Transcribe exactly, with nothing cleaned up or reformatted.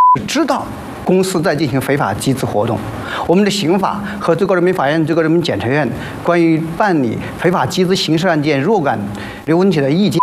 知道公司在进行非法集资活动。我们的刑法和最高人民法院、最高人民检察院关于办理非法集资刑事案件若干有问题的意见。